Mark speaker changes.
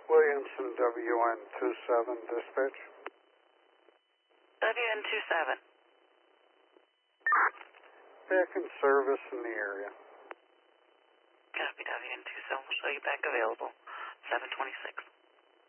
Speaker 1: Williamson, WN27, dispatch.
Speaker 2: WN27.
Speaker 1: Back in service in the area.
Speaker 2: Copy, WN27. We'll show you back available. 726.